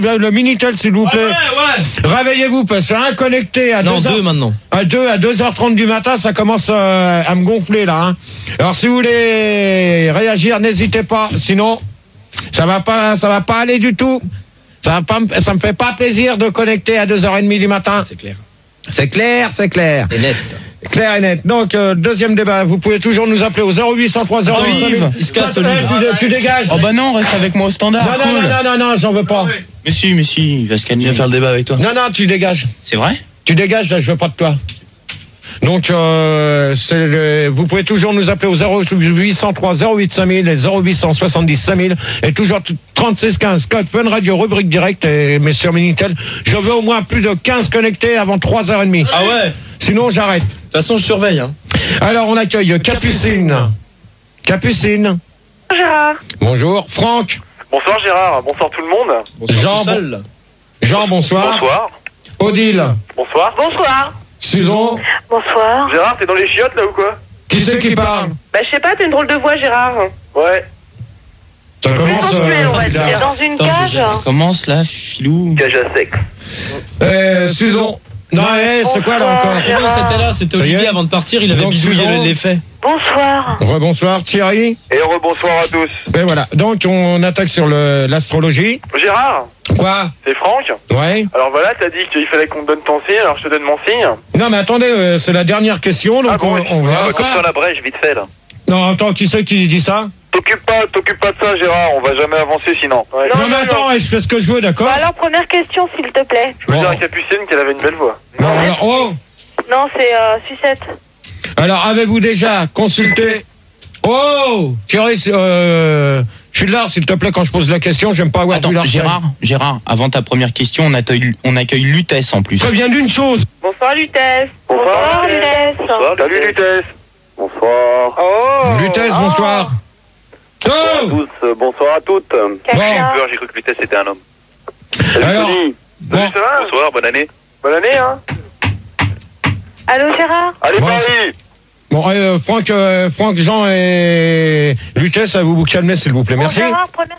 Le Minitel, s'il vous plaît. Ouais. Réveillez-vous, parce que un connecté à 2 maintenant. À 2h30 du matin, ça commence à me gonfler, là. Hein. Alors, si vous voulez réagir, n'hésitez pas. Sinon, ça va pas aller du tout. Ça me fait pas plaisir de connecter à 2h30 du matin. C'est clair. C'est clair, c'est clair. Et net. Clair et net. Donc, deuxième débat, vous pouvez toujours nous appeler au 0803 08 il se casse, Olive. Tu dégages. Oh bah non, reste avec moi au standard. Non, j'en veux pas. Mais si, il va se calmer. Il va faire le débat avec toi. Non, tu dégages. C'est vrai? Tu dégages, là, je veux pas de toi. Donc, vous pouvez toujours nous appeler au 0803 08 5000 et 0870 5000 et toujours 36 15 code Fun Radio rubrique direct et messieurs Minitel. Je veux au moins plus de 15 connectés avant 3h30. Ah ouais? Sinon, j'arrête. De toute façon, je surveille. Hein. Alors, on accueille Capucine. Capucine. Gérard. Bonjour. Franck. Bonsoir Gérard, bonsoir tout le monde. Bonsoir, tout seul, là. Jean, bonsoir. Bonsoir. Odile. Bonsoir. Bonsoir. Susan. Bonsoir. Gérard, t'es dans les chiottes là ou quoi? Qui c'est qui parle? Bah je sais pas, t'as une drôle de voix Gérard. Ouais. Ça commence. Sensuel, on va dire. Dans une cage. Ça commence là, filou. Cage à sexe. Susan. Non, c'est quoi là encore? Non, c'était là, c'était Ça y est. Olivier avant de partir, il avait Donc, bidouillé Susan. les faits. Bonsoir. Rebonsoir Thierry. Et rebonsoir à tous. Ben voilà, donc on attaque sur l'astrologie. Gérard, Quoi? c'est Franck. Ouais. Alors voilà, t'as dit qu'il fallait qu'on te donne ton signe, alors je te donne mon signe. Non mais attendez, c'est la dernière question, donc on verra comme ça. sur la brèche, vite fait là. Non, attends, qui c'est qui dit ça? T'occupe pas de ça Gérard, on va jamais avancer sinon. Ouais. Non mais attends, je fais ce que je veux, d'accord? Bah alors première question s'il te plaît. Je veux dire à Capucine qu'elle avait une belle voix. Non, alors, oh. Non c'est Sucette. Alors, avez-vous déjà consulté? Oh, Thierry, je suis là, s'il te plaît, quand je pose la question, j'aime pas avoir Attends, vu la Gérard, avant ta première question, on accueille Lutèce en plus. Je préviens d'une chose. Bonsoir Lutèce. Bonsoir, Lutèce. Bonsoir. Salut Lutèce. Bonsoir. Oh. Lutèce, bonsoir. Oh. tous, bonsoir à toutes. Caca. J'ai cru que Lutèce était un homme. Alors, Salut, bon, ça va? Bonsoir, bonne année. Bonne année hein. Allô Gérard. Allez Bon, Paris. bon, Franck, Jean et Lutèce, à vous calmer, s'il vous plaît. Bon, Merci. Gérard, première...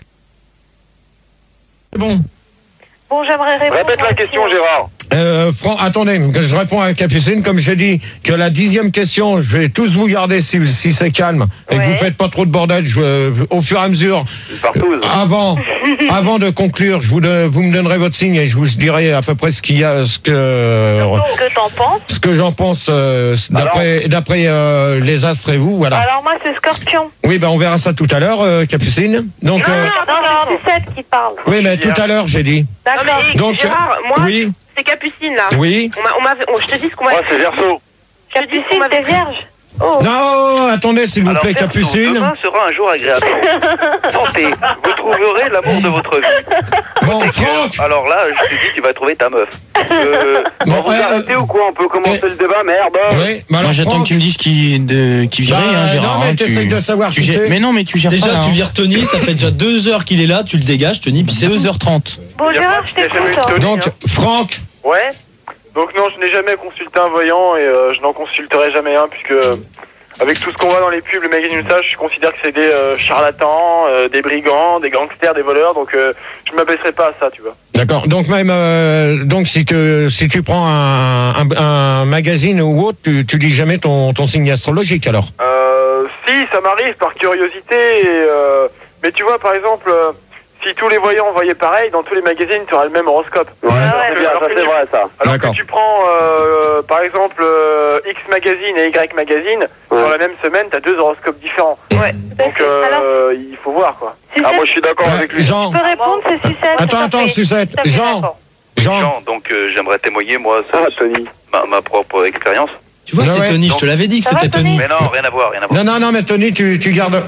C'est bon. Bon j'aimerais répondre. Répète la question Gérard. Franck, attendez, que je réponds à Capucine. Comme j'ai dit que la 10e question, je vais tous vous garder si c'est calme et que Ouais. vous faites pas trop de bordel. Au fur et à mesure, Partout. avant de conclure, vous me donnerez votre signe et je vous dirai à peu près ce qu'il y a, Ce que t'en penses. ce que j'en pense d'après les astres et vous. Voilà. Alors moi c'est Scorpion. Oui, ben on verra ça tout à l'heure, Capucine. Donc, Non, c'est Sucette qui parle. oui, mais tout à l'heure, j'ai dit. D'accord. Donc, Gérard, moi oui, c'est Capucine là. oui. Je te dis ce qu'on m'a Moi c'est Verseau. Capucine, t'es vierge. Oh. Non, attendez, s'il vous plaît, Capucine. Demain sera un jour agréable. Santé, vous trouverez l'amour de votre vie. Bon, Franck. Alors là, je te dis, tu vas trouver ta meuf. Bon, vous arrêtez ou quoi? On peut commencer le débat, merde. Oui, bah alors, Moi j'attends Franck, que tu me dises qui virait, Bah, Gérard. non, mais hein, t'essayes de savoir qui c'est. Mais non, mais tu gères Déjà, pas là. tu vires Tony, ça fait déjà 2 heures qu'il est là, tu le dégages, Tony, puis c'est 2h30. Bon Gérard, je t'écoute. Donc, Franck, Ouais. Donc non, je n'ai jamais consulté un voyant et je n'en consulterai jamais un puisque avec tout ce qu'on voit dans les pubs, les magazines, ça, je considère que c'est des charlatans, des brigands, des gangsters, des voleurs. Donc je m'abaisserai pas à ça, tu vois. d'accord. Donc même, donc si tu prends un magazine ou autre, tu lis jamais ton signe astrologique alors. Si, ça m'arrive par curiosité. Mais tu vois, par exemple, si tous les voyants voyaient pareil, dans tous les magazines, tu auras le même horoscope. Ouais, c'est bien, ça c'est vrai ça. Alors D'accord. que tu prends, par exemple, X magazine et Y magazine, sur la même semaine, tu as 2 horoscopes différents. Ouais. Donc Alors, il faut voir quoi. Sucette, Ah, moi je suis d'accord avec lui. Jean, tu peux répondre, c'est Sucette. attends, Sucette. Tout à fait Jean, d'accord. Jean. Donc j'aimerais témoigner moi Tony. Ma propre expérience. Tu vois, Ah c'est ouais. Tony, je te l'avais dit que Ça va, c'était Tony Tony. Mais non, rien à voir, rien à voir. Non, mais Tony, tu gardes.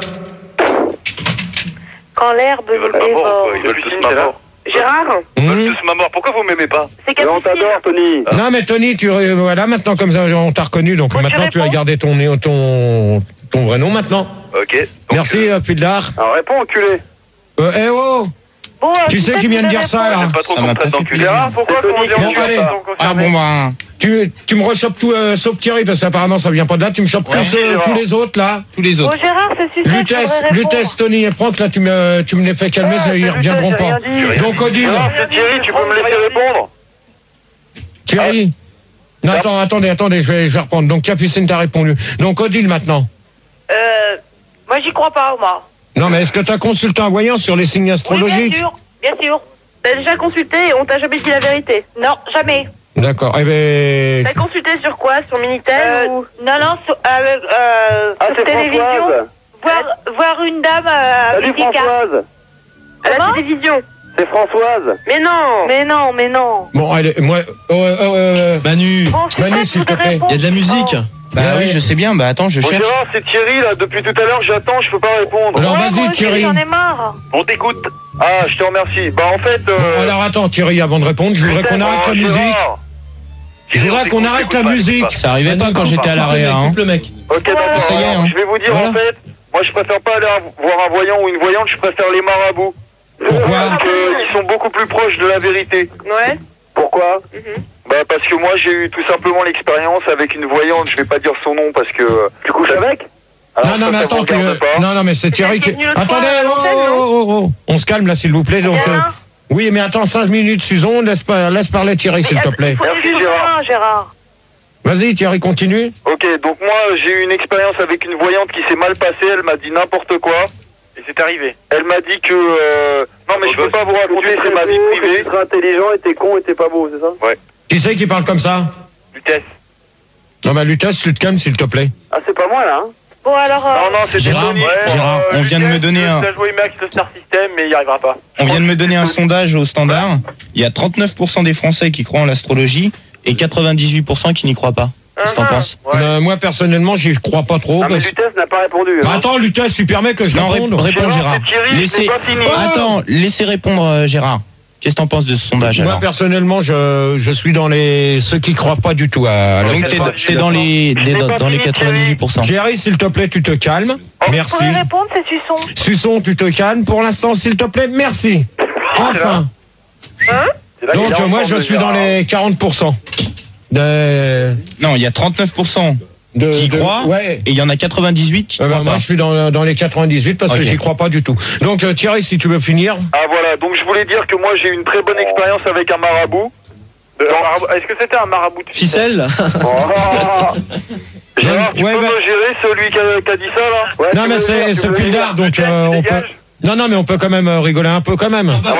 Quand l'herbe Ils veulent vous ma mort, dévore. quoi. Ils veulent tous ma mort. Gérard, Ils veulent Hmm. tous ma mort. Pourquoi vous m'aimez pas? c'est Capucine. Tony. Non, mais Tony, voilà, maintenant comme ça, on t'a reconnu, donc Bon, tu maintenant tu vas réponds. garder ton vrai nom maintenant. Ok. Donc, Merci, Pildar. Alors réponds, enculé. Eh oh, Bon, qui c'est Sucette, qui vient de peux dire ça répondre. là? Pas trop Ça qu'on m'a me traite pas fait d'enculé. plaisir. Pourquoi Bon, qu'on dit allez. enculé? Ah bon bah, Tu me rechopes tout, sauf Thierry, parce qu'apparemment ça vient pas de là. Tu me chopes tous les autres, là. Tous les Bon, autres. Gérard, c'est sucette. Lutèce, Tony et Franck, là, tu me les fais calmer, ils reviendront pas. Donc, Odile. Non, c'est Thierry, tu peux me laisser répondre? Thierry. Non, attendez, je vais reprendre. Donc, Capucine t'a répondu. Donc, Odile, maintenant. Moi, j'y crois pas, moi. Non, mais est-ce que t'as consulté un voyant sur les signes astrologiques? Bien sûr. T'as déjà consulté et on t'a jamais dit la vérité? Non, jamais. D'accord. Eh ben. T'as consulté sur quoi? Sur Minitel ou... Non, sur télévision. Voir une dame Salut Françoise. À la télévision. C'est Françoise. Mais non. Bon, allez, moi. Manu, Bon, Manu, s'il te plaît. il y a de la musique. Bah oui, je sais bien. Bah attends, je Bon, cherche. Gérard, c'est Thierry, là. Depuis tout à l'heure, j'attends, je peux pas répondre. Alors, Ouais, vas-y, moi aussi, Thierry. J'en ai marre. On t'écoute. Ah, je te remercie. Bah, en fait. Alors, attends, Thierry, avant de répondre, je voudrais qu'on arrête la musique. Je voudrais qu'on arrête la musique. Ça arrivait pas Manu, quand j'étais à l'arrêt, hein. Coupe le mec. Ok, d'accord. Ça y est, hein. Je vais vous dire, Voilà. en fait, moi, je préfère pas aller voir un voyant ou une voyante, je préfère les marabouts. Pourquoi? Parce qu'ils sont beaucoup plus proches de la vérité. Ouais. Pourquoi? Bah, parce que moi, j'ai eu tout simplement l'expérience avec une voyante, je vais pas dire son nom parce que. Tu couches avec? Alors, Non, mais ça vous attends, regarde pas. non, mais c'est Thierry qui. qui est venu l'autre Attendez, fois à l'antenne, oh. On se calme là, s'il vous plaît. Donc, oui, mais attends 5 minutes, Susan, laisse parler Thierry, s'il te plaît. Merci, Gérard. Vas-y, Thierry, continue. Ok, donc moi, j'ai eu une expérience avec une voyante qui s'est mal passée, elle m'a dit n'importe quoi. Et c'est arrivé. Elle m'a dit que. Non, mais je peux pas vous raconter, c'est ma vie privée. Tu seras intelligent et t'es con et t'es pas beau, c'est ça? Ouais. Qui c'est qui parle comme ça? Lutèce. Non, mais Lutèce, tu te calmes, s'il te plaît. Ah, c'est pas moi là, hein? Bon, alors. Non, c'était Gérard, Tony. Gérard, on vient de me donner un. Il a joué Max le Star System, mais il y arrivera pas. On vient de me donner un sondage au Standard. Il y a 39% des Français qui croient en l'astrologie et 98% qui n'y croient pas. Qu'est-ce que t'en penses? Ouais. Moi, personnellement, j'y crois pas trop. Non, mais parce- Lutèce n'a pas répondu. Bah, attends, Lutèce, tu permets que je Non, réponde? réponds Gérard. c'est Thierry, Laissez... c'est pas fini. Attends, laissez répondre Gérard. Qu'est-ce que t'en penses de ce sondage Moi, alors? personnellement, je suis dans ceux qui croient pas du tout à la Donc t'es dans les 98%. Jerry, s'il te plaît, tu te calmes. Merci. Pour répondre, c'est Suçon. Suçon, tu te calmes. Pour l'instant, s'il te plaît, merci. Enfin. Donc, moi, je suis dans les 40%. Non, il y a 39% qui croient ouais. et il y en a 98 qui croient Moi, pas. je suis dans les 98 parce que Ok. j'y crois pas du tout. Donc, Thierry, si tu veux finir. Ah voilà, donc je voulais dire que moi j'ai eu une très bonne expérience avec un marabout. Est-ce que c'était un marabout de Ficelle. Gérard, tu Ouais, peux bah- me gérer celui qui a dit ça là? Ouais, Non, tu mais veux c'est dire, tu veux Pildar, dire, donc tu on peut. dégages. Non, mais on peut quand même rigoler un peu quand même. D'accord.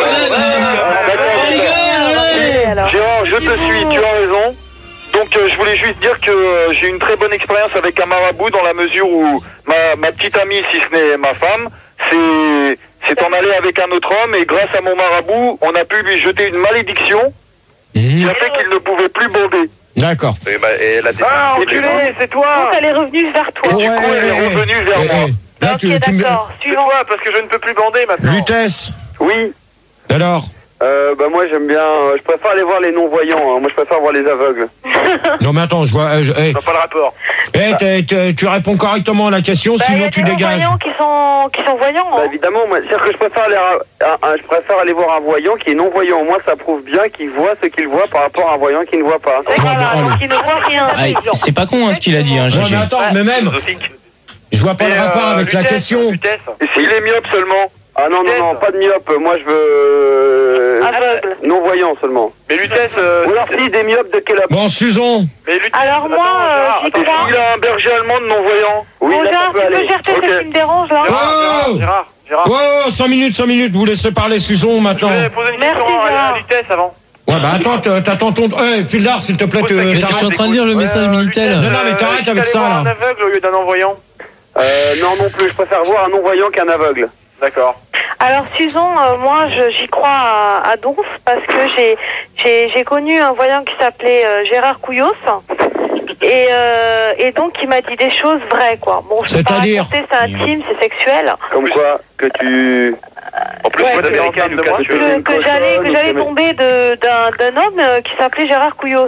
Alors. Gérard, je te suis, tu as raison. Donc je voulais juste dire que j'ai eu une très bonne expérience avec un marabout dans la mesure où ma petite amie, si ce n'est ma femme, c'est en allé avec un autre homme et grâce à mon marabout, on a pu lui jeter une malédiction qui a fait qu'il ne pouvait plus bander. D'accord. Ah, enculé, c'est toi! Donc, elle est revenue vers toi. Et du coup, elle est revenue vers moi. Là, Ok, d'accord. C'est toi, parce que je ne peux plus bander maintenant. Lutèce, Oui. alors. Bah moi j'aime bien, je préfère aller voir les non-voyants, hein. Moi je préfère voir les aveugles. Non, mais attends, je vois. Ça n'a pas le rapport. Tu réponds correctement à la question, Il y sinon a tu des dégages. voyants qui sont voyants. Bah Hein. évidemment, moi, c'est-à-dire que je préfère aller voir un voyant qui est non-voyant. Moi ça prouve bien qu'il voit ce qu'il voit par rapport à un voyant qui ne voit pas. Voilà, bon, donc ils ne voient rien. Ah, c'est pas con hein, ce qu'il a dit, hein, Ouais, GG. mais attends, mais même, je vois pas le rapport avec la question. Et s'il est myope seulement? Ah non, pas de myope, moi je veux... Aveugle. non-voyant seulement. Mais Lutèce... Ou alors si, des myopes de quelle... Bon, Susan. Alors moi, j'y Et crois. s'il a un berger allemand de non-voyant? Oui, Bon, là, Gérard, ça peut tu peux aller. chercher Ok. ce qui me dérange là. Oh Gérard. Oh, 5 minutes, vous laissez parler Susan maintenant. Je vais poser une Merci, question Gérard. à Lutèce avant. Ouais, bah attends, t'attends ton. Pildar, s'il te plaît, Mais je suis en train de lire le message Minitel. Non, mais t'arrêtes avec ça, là. Un aveugle au lieu d'un non-voyant? Non plus, je préfère voir un non-voyant qu'un aveugle. D'accord. Alors Susan, moi j'y crois à Donf parce que j'ai connu un voyant qui s'appelait Gérard Couillos et donc il m'a dit des choses vraies quoi. Bon, je peux pas C'est-à-dire raconter, c'est intime, c'est sexuel. Comme quoi que tu... En plus, Ouais, moi, d'américain, de moi, Que j'allais tomber d'un homme qui s'appelait Gérard Couillos.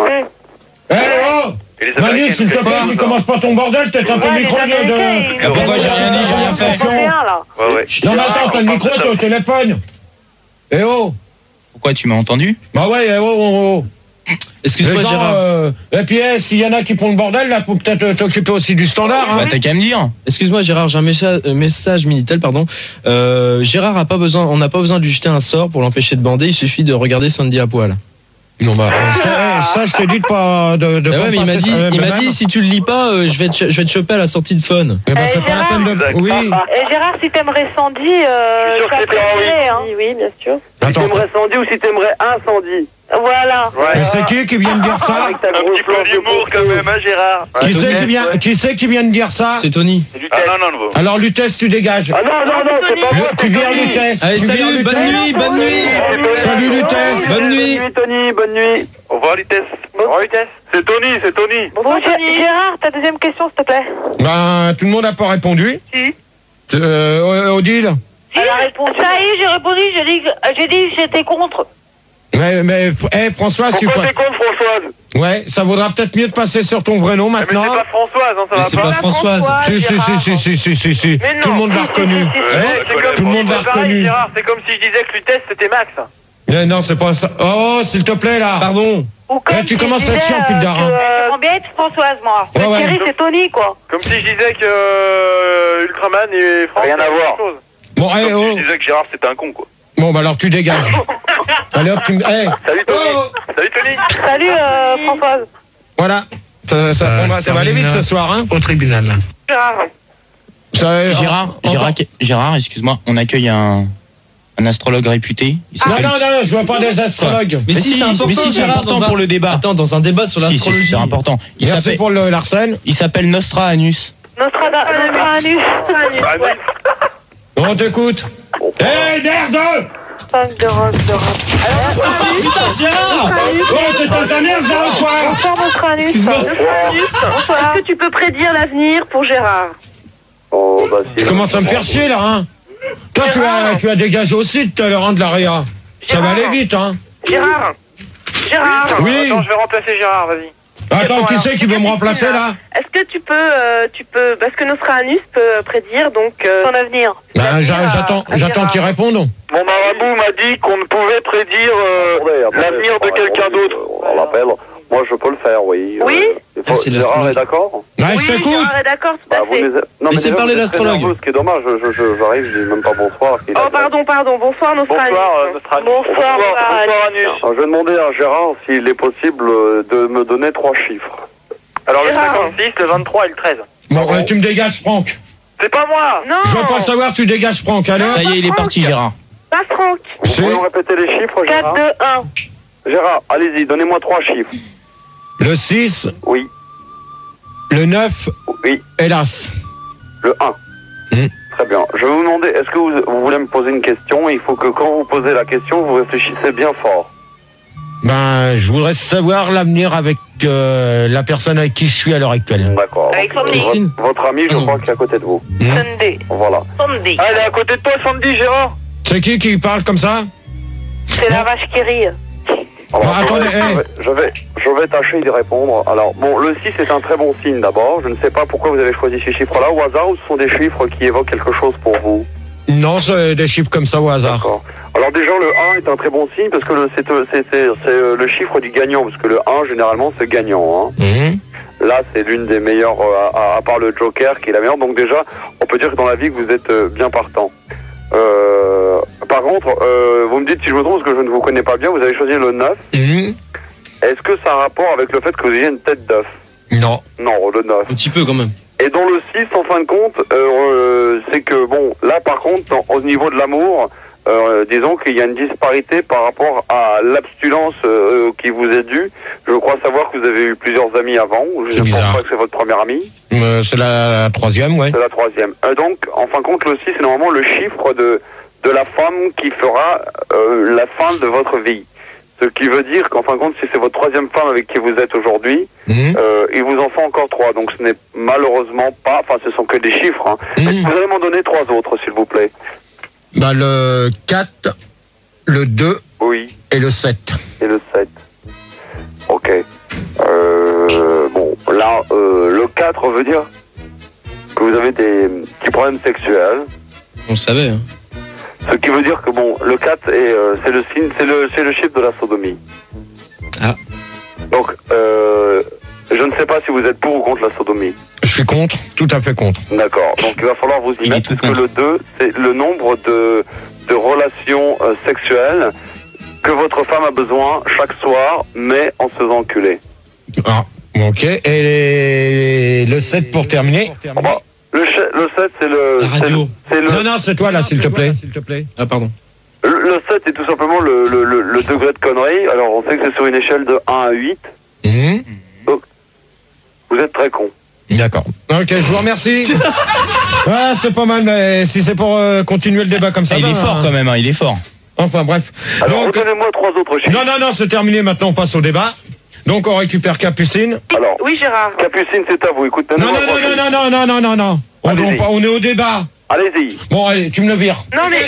Manu, s'il te plaît, tu commences pas ton bordel, t'as ton Ouais, micro les Américains, ils- pourquoi j'ai rien dit, j'ai rien fait. 61, là. Ouais. Non, mais attends, t'as le micro, t'es au téléphone. Eh oh. Pourquoi tu m'as entendu? Bah ouais, oh. Excuse-moi, Les gens, Gérard. et puis, s'il y en a qui font le bordel, là, faut peut-être t'occuper aussi du standard. Hein. Bah, t'as qu'à me dire. Excuse-moi, Gérard, j'ai un message Minitel, pardon. Gérard on n'a pas besoin de lui jeter un sort pour l'empêcher de bander. Il suffit de regarder Sandy à poil. Non, bah, ça, je te dis de pas. Ah ouais, mais il m'a dit, si tu le lis pas, je vais te choper à la sortie de Fun. Eh ben, c'est pas la peine de. Oui. Et Gérard, si t'aimerais Sandy, suis sûr que ça c'était préférerais, hein. Oui, bien sûr. Si Attends. t'aimerais Sandy ou si t'aimerais incendie. Voilà. Ouais. Et c'est qui vient de dire ça? Un petit peu d'humour quand même, hein, Gérard. Qui c'est qui vient de dire ça? C'est Tony. Ah non, non. Alors, Lutèce, tu dégages. Ah non, c'est pas moi. Tu viens, Lutèce. Allez, Tu viens, salut, bonne Lutèce. nuit, bonne nuit. Salut, Lutèce. Bonne nuit. Tony, bonne nuit. Au revoir, Lutèce. Au revoir, Lutèce. C'est Tony. Bon, Gérard, ta deuxième question, s'il te plaît. Ben, tout le monde n'a pas répondu. Si. Odile. Elle a répondu. Ça y est, j'ai répondu, j'ai dit que j'étais contre. Mais Françoise, tu Pourquoi t'es contre, Françoise? Ouais, ça vaudra peut-être mieux de passer sur ton vrai nom Mais maintenant. c'est pas Françoise, hein, ça Mais va c'est pas. pas Françoise. Si. Mais non. Tout le monde l'a reconnu. Ouais, Tout le monde l'a c'est pareil, reconnu. Gérard, c'est comme si je disais que Lutèce c'était Max. Non, c'est pas ça. Oh, s'il te plaît, là. Pardon. Ou comme tu si commences je à être chiant, disais, fille d'art, hein. J'aimerais bien être Françoise, moi. Ouais. Thierry, c'est Tony, quoi. Comme si je disais que Ultraman et France. Rien à voir. Bon, Comme si je disais que Gérard c'était un con, quoi. Bon, bah alors tu dégages. Allez hop, Salut Tony. Salut Tony. Salut, Françoise. Voilà. Ça va aller vite ce soir, hein. Au tribunal. Gérard. Gérard, excuse-moi, on accueille un astrologue réputé. Non, je vois pas des astrologues. Mais si, c'est important, mais si, c'est Gérard, important dans pour le débat. Attends, dans un débat sur Si, l'astrologie. c'est important. Merci pour l'Arsène. Il s'appelle Nostradanus. Nostradamus. Ouais. On t'écoute. Hé, merde! Funk de rock. Putain, Gérard. Oh, t'es un merde, ou quoi? Bonsoir, Nostradamus. Est-ce que tu peux prédire l'avenir pour Gérard? Oh, bah si. Tu commences à me faire chier, là, hein. Toi, tu as dégagé aussi tout à l'heure, hein, de l'AREA. Ça va aller vite, hein. Gérard. Oui. Attends, je vais remplacer Gérard, vas-y. Attends, qui c'est qui veut me remplacer, là? Est-ce que tu peux, parce que Nostradamus peut prédire donc Son avenir. Ben, j'attends qu'il réponde. Mon marabout m'a dit qu'on ne pouvait prédire l'avenir de quelqu'un d'autre. On l'appelle. Moi, je peux le faire, oui. Oui. C'est Gérard l'astrologue. est d'accord? Ouais, je Oui, t'écoute. Gérard est d'accord, tout à Bah, vous fait. les... Non, Laissez déjà, parler vous êtes très l'astrologue. nerveux, ce qui est dommage, j'arrive, je dis même pas bonsoir. Oh, pardon. Bonsoir, Nostradamus. Bonsoir, Nostradamus. Bonsoir, Anus. Alors, je vais demander à Gérard s'il est possible de me donner 3 chiffres. Alors le Gérard. 56, le 23 et le 13. Bon, tu me dégages, Franck. C'est pas moi. Non. Je veux pas le savoir, tu dégages, Franck. Allez, Ça y est, il est parti, Gérard. Pas Franck. Vous C'est- pouvez me répéter les chiffres, 4, Gérard? 2, 1. Gérard, allez-y, donnez-moi 3 chiffres. le 6, Oui, le 9 oui, et l'As. le 1. Hmm. Très bien. Je vais vous demander, est-ce que vous voulez me poser une question? Il faut que quand vous posez la question, vous réfléchissez bien fort. Ben, je voudrais savoir l'avenir avec la personne avec qui je suis à l'heure actuelle. D'accord. Avec Sandy. Christine. Votre ami, je Non. crois qu'il est à côté de vous. Sunday. Voilà. Sandy. Ah, elle est à côté de toi, Sandy, Gérard. C'est qui parle comme ça? C'est la vache qui rit. Alors, Bon, attendez, je vais tâcher d'y répondre. Alors, bon, le 6 est un très bon signe d'abord. Je ne sais pas pourquoi vous avez choisi ces chiffres-là au hasard ou ce sont des chiffres qui évoquent quelque chose pour vous. Non, c'est des chiffres comme ça au hasard. D'accord. Alors déjà, le 1 est un très bon signe parce que c'est le chiffre du gagnant, parce que le 1, généralement, c'est gagnant. Hein. Mhm. Là, c'est l'une des meilleures, à part le Joker, qui est la meilleure. Donc déjà, on peut dire que dans la vie, que vous êtes bien partant. Par contre, vous me dites si je me trompe, parce que je ne vous connais pas bien, vous avez choisi le 9. Mhm. Est-ce que ça a un rapport avec le fait que vous ayez une tête d'œuf? Non. Non, le 9. Un petit peu quand même. Et dans le 6, en fin de compte, c'est que, bon, là, par contre, au niveau de l'amour, disons qu'il y a une disparité par rapport à l'abstinence qui vous est due. Je crois savoir que vous avez eu plusieurs amis avant. Je C'est ne pense bizarre. pas que c'est votre premier ami. C'est la troisième, ouais. C'est la troisième. Donc, en fin de compte, le 6, c'est normalement le chiffre de la femme qui fera la fin de votre vie. Ce qui veut dire qu'en fin de compte, si c'est votre troisième femme avec qui vous êtes aujourd'hui, Mhm. il vous en faut encore 3. Donc ce n'est malheureusement pas, enfin ce sont que des chiffres. Hein. Mhm. Mais vous allez m'en donner 3 autres, s'il vous plaît. Bah, le 4, le 2 Oui, et le 7. et le 7. Ok. Bon, là, le 4 veut dire que vous avez des petits problèmes sexuels. On savait. Hein. Ce qui veut dire que bon, le 4 est, c'est le signe, c'est le chiffre de la sodomie. Ah. Donc, je ne sais pas si vous êtes pour ou contre la sodomie. Je suis contre, tout à fait contre. D'accord. Donc, il va falloir vous y mettre, parce que le 2, c'est le nombre de relations sexuelles que votre femme a besoin chaque soir, mais en se faisant enculer. Ah, ok. Et le 7 pour terminer. Ah bah, le 7, c'est le... La radio. C'est le, Non, c'est toi là, s'il te plaît. Ah, pardon. le 7 est tout simplement le degré de connerie. Alors, on sait que c'est sur une échelle de 1 à 8. Mmh. Donc, vous êtes très con. D'accord. Ok, je vous remercie. Ouais, c'est pas mal, mais si c'est pour continuer le débat comme ça. Il est fort quand même, hein, il est fort. Enfin, bref. Alors, Donc, redonnez-moi 3 autres chiffres. non, c'est terminé. Maintenant, on passe au débat. Donc, on récupère Capucine. Alors, Oui, Gérard. Capucine, c'est à vous. Écoute, Non. Allez-y. On est au débat. Allez-y. Bon, allez, tu me le vires. Non, mais...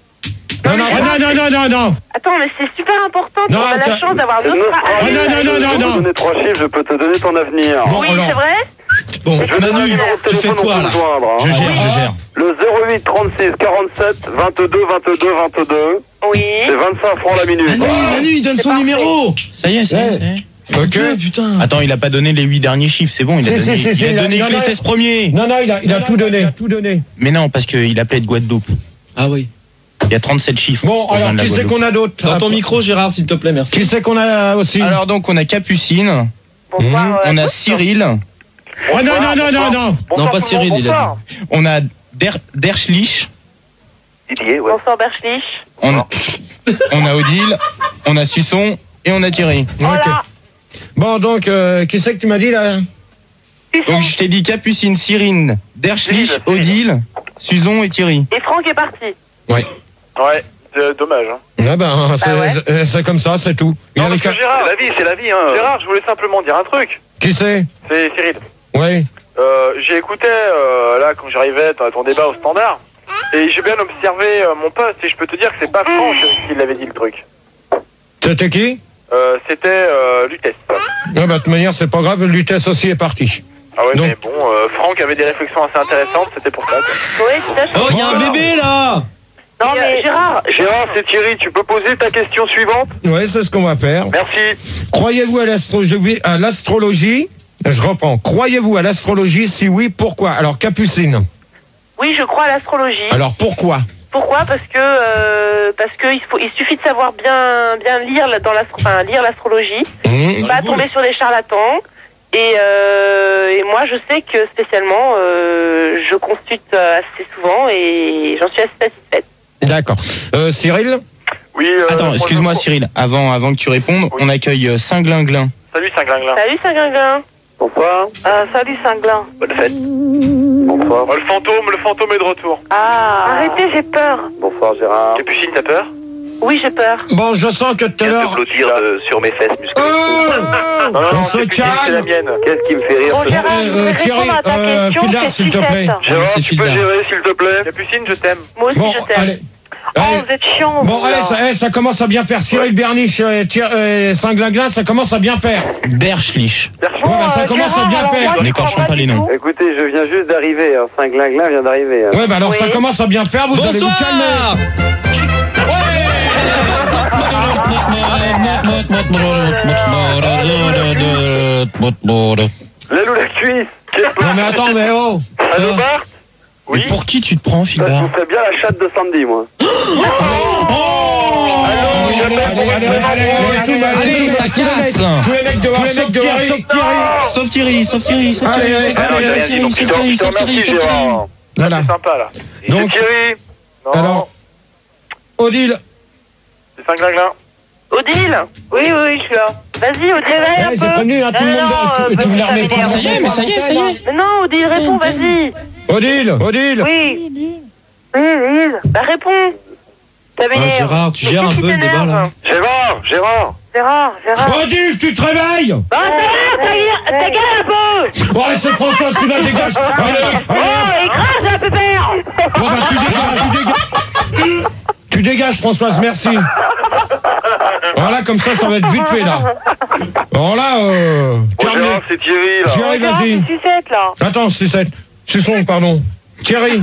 Non. Attends, mais c'est super important. Non, On a la attends. chance d'avoir C'est d'autres... Nostradamus. non. Je peux te donner 3 chiffres, je peux te donner ton avenir. Bon, Oui, alors. c'est vrai. Bon, Je vais te donner Manu, le numéro de tu fais téléphone, quoi on peut là te joindre, hein. Je gère. Le 08 36 47 22 22. Oui. C'est 25 francs la minute. Manu, il donne son numéro. Ça y est, ça y est. Ok. Putain. Attends, il a pas donné les 8 derniers chiffres, c'est bon, il a donné, il a donné que les 16 premiers. Non, il a tout donné. Mais non, parce qu'il appelait de Guadeloupe. Ah oui. Il y a 37 chiffres. Bon, pour alors, joindre la qui c'est Guadeloupe. qu'on a d'autre? Dans ton micro, Gérard, s'il te plaît, merci. Qui c'est qu'on a aussi? Alors donc, on a Capucine, Bonsoir. on a Cyril, Oh, non. Non, pas Cyril, il a dit. on a Derschlich, Didier, ouais. Bonsoir, Berchlich. on a Odile, on a Susson et on a Thierry. Voilà. Bon, donc, qui c'est que tu m'as dit là? Donc je t'ai dit Capucine, Cyril, Derschlich, Cyril. Odile, Suson et Thierry. Et Franck est parti. Ouais, dommage. Hein. Ah ben, c'est comme ça, c'est tout. Il y a les cas- Gérard, c'est la vie, hein. Gérard, je voulais simplement dire un truc. Qui c'est? C'est Cyril. Oui. J'ai écouté, là, quand j'arrivais, ton débat au standard. Et j'ai bien observé mon poste, et je peux te dire que c'est pas Franck qui l'avait dit le truc. C'était qui? C'était Lutèce. Ah bah, de toute manière, c'est pas grave, Lutèce aussi est parti. Ah ouais, Donc- mais bon, Franck avait des réflexions assez intéressantes, c'était pour ça. Quoi. Oui, tout à fait. Oh, il y a un bébé là. Non, mais Gérard. Gérard, c'est Thierry, tu peux poser ta question suivante? Oui, c'est ce qu'on va faire. Merci. Croyez-vous à l'astrologie? Je reprends. Croyez-vous à l'astrologie? Si oui, pourquoi? Alors, Capucine. Oui, je crois à l'astrologie. Alors, pourquoi? Pourquoi? Parce que il suffit de savoir bien lire lire l'astrologie, pas tomber sur des charlatans. Et moi, je sais que spécialement, je consulte assez souvent et j'en suis assez satisfaite. D'accord. Cyril? Oui, Attends, excuse-moi Cyril, avant que tu répondes, on accueille Saint-Glinglin. Salut Saint-Glinglin. Salut Saint-Glinglin. Bonsoir. Salut Saint-Glin. Bonne fête. Bonsoir. Oh, le fantôme est de retour. Ah. Arrêtez, j'ai peur. Bonsoir Gérard. Capucine, t'as peur? Oui, j'ai peur. Bon, je sens que tout à l'heure... blottir sur mes fesses musclées. Non, On se Capucine, c'est la calme. mienne. Qu'est-ce qui me fait rire Bon, ce Gérard, soir? je voudrais Thierry, répondre à ta question. Fildar, Qu'est-ce s'il te que tu plaît. fais? Gérard, c'est tu peux Fildar. gérer s'il te plaît? Capucine, je t'aime. Moi aussi, Bon, je t'aime. allez. Oh, Allez. vous êtes chiant. Bon, vous, là. allez, ça commence à bien faire. Cyril Berniche, Saint-Glinglin, ça commence à bien faire. Derschlich. Ouais, bah, ça commence à bien alors, faire. moi, je N'écorchons comprends pas les du noms. tout. Écoutez, je viens juste d'arriver, hein. Saint-Glinglin vient d'arriver. Hein. Ouais, bah alors Oui. ça commence à bien faire, vous allez vous calmer. L'aile ou la cuisse? Non mais attends, mais oh. Allô Bart? Mais pour qui tu te prends, Ça, je Fildar? vous ferais bien la chatte de samedi, moi. Allez, ça casse. Tous les mecs dehors, sauf Thierry. Sauf Thierry, sauf Thierry, sauf Allez, Thierry, allez, sauf allez, Thierry, allez, sauf Thierry, sauf Thierry, sauf Thierry. Gérard. Voilà. C'est sympa, là. Donc, Thierry. Non, alors, Odile. c'est Saint-Glinglin. Odile? Oui, je suis là. Vas-y, Odile, réveille un Ouais, peu. c'est prévenu, hein, tout le Non, monde. non, Tu me la remets pas. Ça y est, mais ça y est, ça y est. Mais non, Odile, réponds, vas-y. Odile. Oui. Oui. Bah, réponds. Ça m'énerve. Gérard, tu Mais gères qu'est-ce un qui peu le débat t'énerve? là. Gérard. Gérard. Odile, tu te réveilles. Bah, ta gueule un peu. Bon, allez, c'est François, tu la dégages. Allez, Oh, écrase la pépère. bon, bah, tu dégages. Tu dégages, Françoise, merci. Voilà, comme ça va être vite fait, là. Bon, là, terminé. Gérard, c'est Thierry, là. Thierry, vas-y. Sucette, là. Attends, Suson, pardon. Thierry.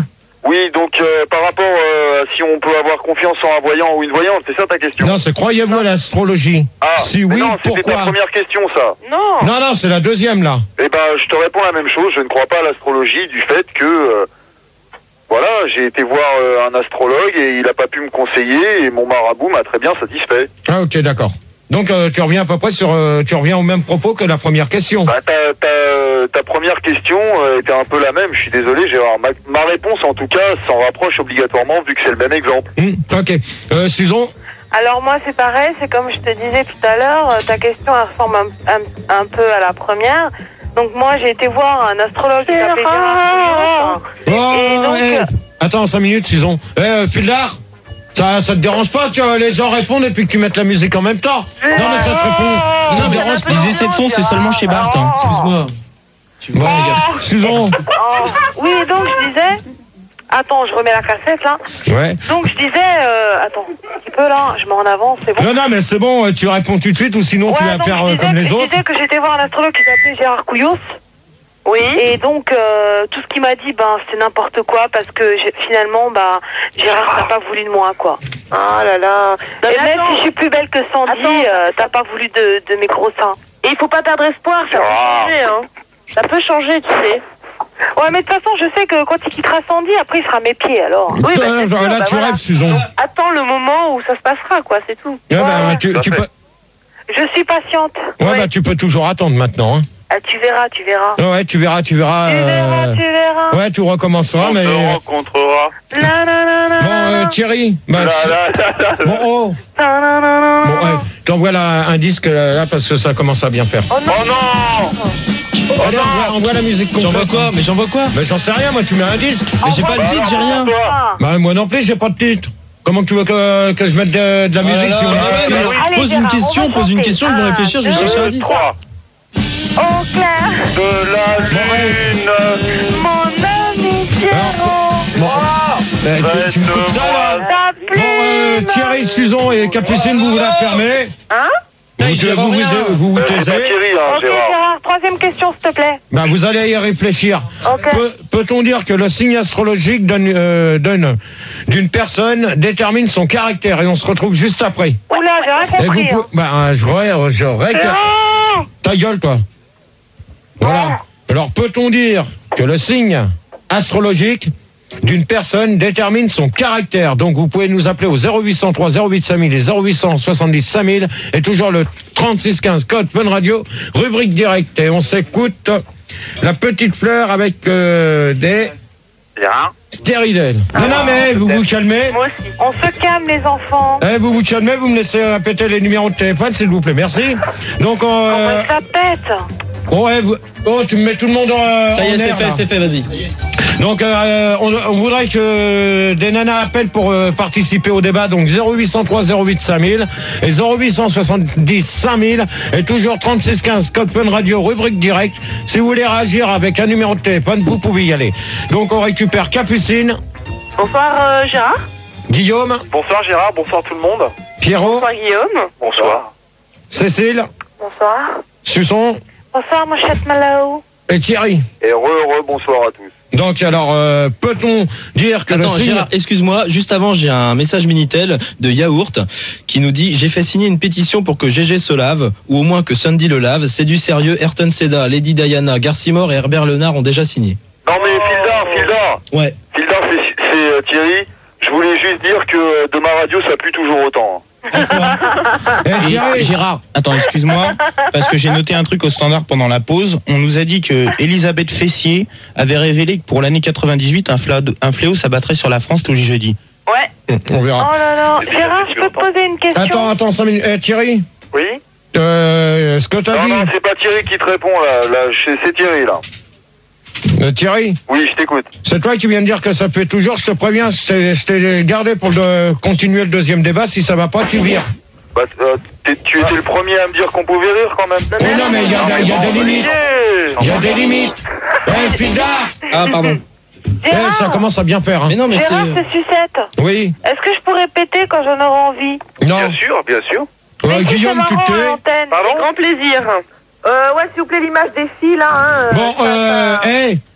Oui, donc par rapport à si on peut avoir confiance en un voyant ou une voyante, c'est ça ta question? Non, c'est croyez-vous à l'astrologie? Ah, si oui, non, c'était ta pourquoi? première question, ça. Non. Non, c'est la deuxième, là. Eh ben, je te réponds la même chose. Je ne crois pas à l'astrologie du fait que, voilà, j'ai été voir un astrologue et il n'a pas pu me conseiller et mon marabout m'a très bien satisfait. Ah, ok, d'accord. Donc, tu reviens à peu près tu reviens au même propos que la première question. Bah, ta première question était un peu la même. Je suis désolé, Gérard. Ma réponse, en tout cas, s'en rapproche obligatoirement vu que c'est le même exemple. Ok. Susan? Alors moi c'est pareil, c'est comme je te disais tout à l'heure, ta question elle ressemble un peu à la première. Donc moi j'ai été voir un astrologue qui s'appelait Gérard Couillot. Attends 5 minutes, Susan. Fildar, ça te dérange pas que les gens répondent et puis que tu mettes la musique en même temps? Non mais ça te répond. Ça te dérange pas? Les essais de son, c'est seulement chez Bart. Hein. Excuse-moi. Fais gaffe. Susan. Oui, donc je disais... Attends, je remets la cassette là. Ouais. Donc je disais... Attends, un petit peu là, je mets en avant, c'est bon. Non mais c'est bon, tu réponds tout de suite ou sinon tu vas donc, faire je disais comme les autres. Je disais que j'étais voir un astrologue qui s'appelait Gérard Couillot. Oui. Et donc tout ce qu'il m'a dit, c'était n'importe quoi parce que finalement, Gérard n'a pas voulu de moi, quoi. Ah là là. Non, et même si je suis plus belle que Sandy, t'as pas voulu de mes gros seins. Et il faut pas perdre espoir, ça peut changer, hein. Ça peut changer, tu sais. Ouais, mais de toute façon, je sais que quand il quittera Sandy, après il sera à mes pieds, alors. Oui, là, tu rêves, Susan. Attends le moment où ça se passera, quoi, c'est tout. Ouais, tu peux... Je suis patiente. Ouais, tu peux toujours attendre maintenant. Hein. Ah, tu verras. Ouais, tu verras. Tu verras. Ouais, tu recommenceras, On mais... se rencontrera. Bon, Thierry. Bon, t'envoies un disque là parce que ça commence à bien faire. Oh non. Allez, envoie la musique complète. J'envoie quoi? Mais j'envoie quoi? Mais j'en sais rien, moi, tu mets un disque. Mais j'ai pas de titre, j'ai rien. Moi non plus, j'ai pas de titre. Comment tu veux que je mette de la musique si on a pas de titre? Pose une question, ils vont réfléchir, je vais chercher un disque. Oh clair. De la lune. Mon ami Pierrot. Tu me coupes ça là? Bon, Thierry, Susan et Capucine, vous la fermez. Hein? Vous vous taisez. Ok Gérard, troisième question s'il te plaît. Vous allez y réfléchir. Okay. Peut-on dire que le signe astrologique d'une personne détermine son caractère? Et on se retrouve juste après. Oula, j'ai rien compris. Je ta gueule, toi. Voilà. Alors, peut-on dire que le signe astrologique d'une personne détermine son caractère? Donc, vous pouvez nous appeler au 0803 08 5000 et 0870 5000 et toujours le 3615 code Fun Radio, rubrique directe. Et on s'écoute la petite fleur avec des stéridèles. Non, mais vous vous calmez. Moi aussi. On se calme, les enfants. Vous vous calmez, vous me laissez répéter les numéros de téléphone, s'il vous plaît. Merci. Donc, ça pète. Tu me mets tout le monde en Ça y est, c'est fait, vas-y. Donc, on voudrait que des nanas appellent pour participer au débat. Donc, 0803 08 5000 et 0870 5000 et toujours 3615 code Fun Radio, rubrique direct. Si vous voulez réagir avec un numéro de téléphone, vous pouvez y aller. Donc, on récupère Capucine. Bonsoir Gérard. Guillaume. Bonsoir Gérard, bonsoir tout le monde. Pierrot. Bonsoir Guillaume. Bonsoir. Cécile. Bonsoir. Susan. Bonsoir, mon chat Malao. Et Thierry. Et bonsoir à tous. Donc alors, peut-on dire que Attends, le signe... Gérard, excuse-moi, juste avant, j'ai un message Minitel de Yaourt qui nous dit: j'ai fait signer une pétition pour que GG se lave, ou au moins que Sandy le lave. C'est du sérieux. Ayrton Seda, Lady Diana, Garcimore et Herbert Lenard ont déjà signé. Non mais Fildar. Ouais. Fildar, c'est Thierry. Je voulais juste dire que de ma radio, ça pue toujours autant. Et Gérard, attends, excuse-moi, parce que j'ai noté un truc au standard pendant la pause. On nous a dit que Elisabeth Fessier avait révélé que pour l'année 98, un fléau s'abattrait sur la France tous les jeudis. Ouais. On verra. Oh là là. Gérard, je peux te poser une question? Attends 5 minutes. Thierry, Oui. ce que t'as dit... Non, c'est pas Thierry qui te répond là c'est Thierry là. Thierry, oui, je t'écoute. C'est toi qui viens de dire que ça peut toujours. Je te préviens, je t'ai gardé pour continuer le deuxième débat. Si ça va pas, tu vires. Tu étais le premier à me dire qu'on pouvait rire quand même. Non, mais il y a des limites. Il y a des limites. Fildar. Ah, pardon. Ça commence à bien faire. Hein. Mais non, mais Gérard, c'est sucette. Oui. Est-ce que je pourrais péter quand j'en aurai envie? Non. Bien sûr. Guillaume, tu te tais. Avec grand plaisir. Ouais, s'il vous plaît, l'image des filles, là. Bon,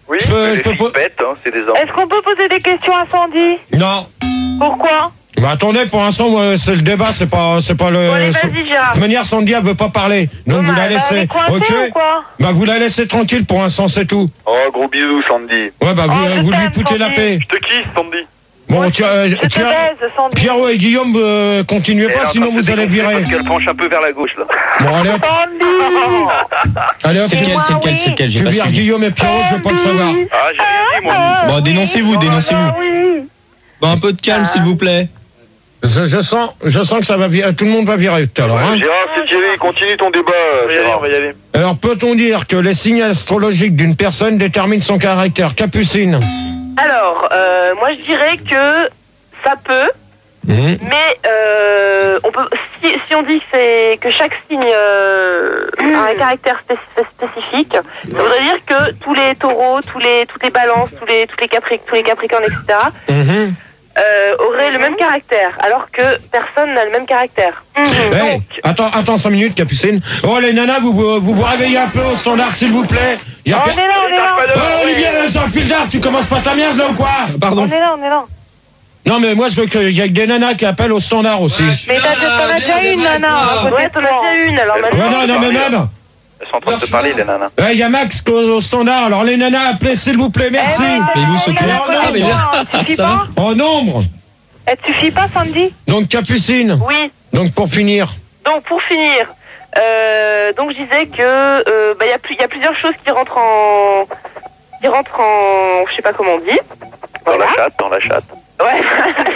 Oui, Je peux c'est des hommes. Est-ce qu'on peut poser des questions à Sandy? Non. Pourquoi? Bah attendez, pour l'instant, c'est le débat, c'est pas le. Bon, allez, vas-y, Gérard. De manière, Sandy, elle veut pas parler. Donc vous la laissez. Ok. Bah vous la laissez tranquille pour l'instant, c'est tout. Oh, gros bisous, Sandy. Ouais, bah vous lui foutez la paix. Je te kiffe, Sandy. Bon, Pierrot et Guillaume, continuez pas, sinon vous allez virer. Parce qu'elle penche un peu vers la gauche, là. Bon, allez hop. Allez hop. C'est lequel Tu vires Guillaume et Pierrot, je veux pas le savoir. Ah, j'ai rien dit, moi. Bon, dénoncez-vous. Bon, un peu de calme, s'il vous plaît. Je sens que ça va virer, tout le monde va virer tout à l'heure. Hein. Gérard, c'est Thierry, continue ton débat. On va y aller. Alors, peut-on dire que les signes astrologiques d'une personne déterminent son caractère? Capucine. Alors, moi je dirais que ça peut, mais on peut, si on dit que chaque signe a un caractère spécifique, ça voudrait dire que tous les taureaux, toutes les balances, tous les capricornes, etc., auraient le même caractère, alors que personne n'a le même caractère. Hey, attends 5 minutes, Capucine. Oh, les nanas, vous réveillez un peu au standard, s'il vous plaît. On est là. Oh, Olivier, Jean Pildard, tu commences pas ta merde, là, ou quoi? Pardon. On est là. Non, mais moi, je veux qu'il y ait des nanas qui appellent au standard aussi. Mais t'en as déjà une, nana. Ouais, t'en as déjà une, alors maintenant. Non, mais même. Elles sont en train de se parler, les nanas. Il y a Max au standard, alors les nanas, appelez, s'il vous plaît, merci. Mais nous, ce ça va en nombre. Elle te suffit pas, Sandy? Donc, Capucine. Oui. Donc, pour finir. Donc pour finir, donc je disais que il y a plusieurs choses qui rentrent en, je sais pas comment on dit. Dans la chatte. Ouais.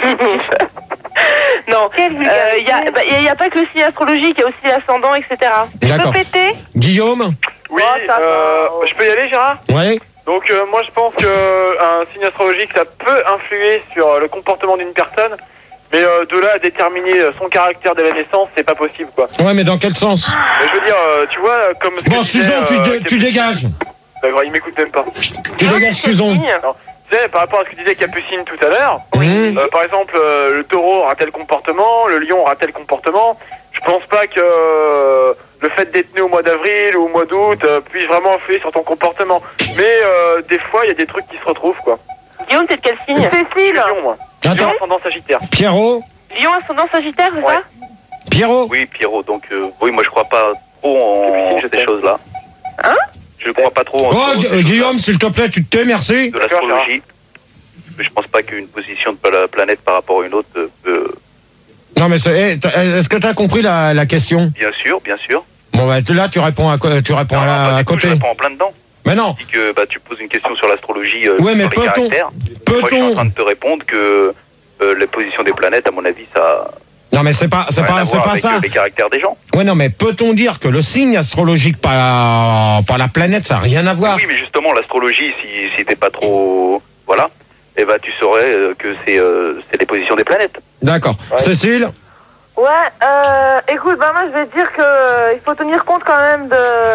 Non. Il y a pas que le signe astrologique, il y a aussi l'ascendant, etc. D'accord. Guillaume. Oui. Je peux y aller, Gérard? Ouais. Donc moi je pense qu'un signe astrologique ça peut influer sur le comportement d'une personne, mais de là à déterminer son caractère dès la naissance, c'est pas possible quoi. Ouais, mais dans quel sens? Je veux dire, tu vois, comme... Bon, Suzon, tu dégages. D'accord, il m'écoute même pas. Tu dégages, Suzon. Tu sais, par rapport à ce que disait Capucine tout à l'heure, par exemple, le taureau aura tel comportement, le lion aura tel comportement. Je pense pas que le fait d'être né au mois d'avril ou au mois d'août puisse vraiment influer sur ton comportement. Mais des fois, il y a des trucs qui se retrouvent, quoi. Guillaume, t'es de quel signe? Cécile. Lion, moi. Lion ascendant Sagittaire. Pierrot. Lion ascendant Sagittaire, c'est ça? Pierrot. Oui, Pierrot. Donc, oui, moi, je crois pas trop en ces choses-là. Hein? Je crois pas trop en... Guillaume, s'il te plaît, tu te tais, merci. De l'astrologie. Je pense pas qu'une position de la planète par rapport à une autre peut... Non, mais est-ce que tu as compris la question? Bien sûr. Bon, bah, là, tu réponds à côté. Je réponds en plein dedans. Mais non. Tu dis que tu poses une question sur l'astrologie, ouais, mais sur les caractères. Moi, je suis en train de te répondre que les positions des planètes, à mon avis, ça... Non, mais c'est pas ça. Les caractères des gens. Ouais, non, mais peut-on dire que le signe astrologique par la planète, ça n'a rien à voir? Oui, mais justement, l'astrologie, si t'es pas trop... Voilà. Eh ben, tu saurais que c'est les positions des planètes. D'accord. Ouais. Cécile? Ouais, écoute, moi je vais te dire que il faut tenir compte quand même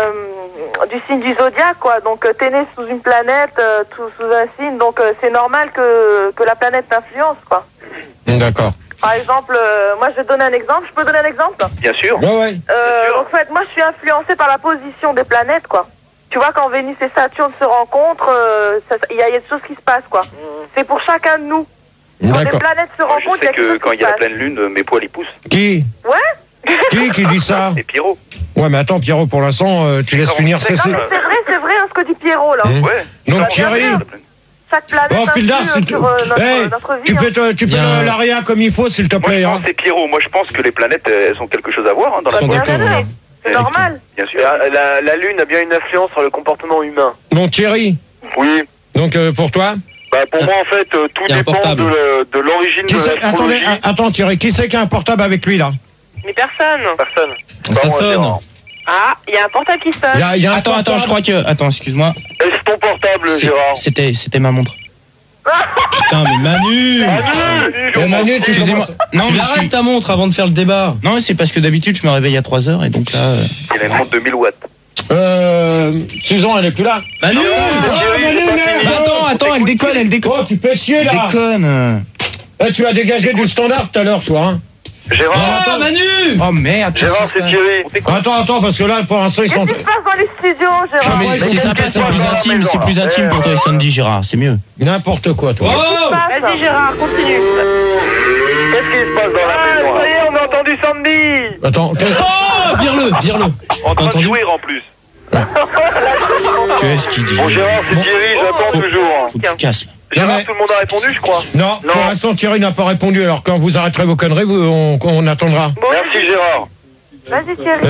du signe du zodiaque, quoi. Donc t'es né sous une planète, sous un signe, donc c'est normal que la planète t'influence, quoi. D'accord. Par exemple, moi je vais te donner un exemple. Je peux donner un exemple? Bien sûr. Ouais. En fait, moi je suis influencée par la position des planètes, quoi. Tu vois, quand Vénus et Saturne se rencontrent, il y a des choses qui se passent, quoi. C'est pour chacun de nous. Quand les planètes se rencontrent, je sais que quand il y a la pleine lune, mes poils ils poussent. Qui? Ouais. Qui dit ça? C'est Pierrot. Ouais, mais attends, Pierrot, pour l'instant, tu laisses finir Cécile. C'est vrai, ce que dit Pierrot, là. Ouais. Donc Thierry. Chaque planète Pildard, sur notre vie. Tu fais l'aria comme il faut, s'il te plaît. Moi, je pense c'est Pierrot. Moi, je pense que les planètes, elles ont quelque chose à voir dans la planète. C'est normal. Bien sûr. La Lune a bien une influence sur le comportement humain. Donc Thierry. Oui. Donc pour toi? Pour moi, en fait, tout dépend de l'origine de l'astrologie. Attends Thierry, qui c'est qui a un portable avec lui là? Mais personne. Ça sonne. Ah, il y a un portable qui sonne. Attends, je crois que... Attends, excuse-moi. Est-ce ton portable, Gérard? C'était ma montre. Putain, mais Manu, excusez-moi. Non, mais arrête ta montre avant de faire le débat. Non, c'est parce que d'habitude, je me réveille à 3h et donc là... Il a une montre de 1000 watts. Suzon, elle est plus là. Manu, attends, elle déconne. Oh, tu fais chier là. Elle déconne. Tu as dégagé du standard tout à l'heure, toi, hein. Gérard. Oh, Manu! Oh merde. Gérard, c'est Thierry. Attends, parce que là, pour l'instant, ils sont... Qu'est-ce qui se passe dans les studios, Gérard? Mais c'est sympa, c'est plus intime, c'est plus intime pour toi et Sandy, Gérard, c'est mieux. N'importe quoi, toi. Oh! Vas-y, Gérard, continue. Qu'est-ce qui se passe dans la maison? Ça y est, on a entendu Sandy. Attends, Oh! Vire-le! En train de Entendu? jouir en plus. Qu'est-ce qu'il dit? Bon, Gérard, c'est Thierry, j'attends toujours. Faut que tu casses. Gérard, tout le monde a répondu, je crois. non, pour l'instant, Thierry n'a pas répondu. Alors, quand vous arrêterez vos conneries, on attendra. Merci, Gérard. Vas-y, Thierry.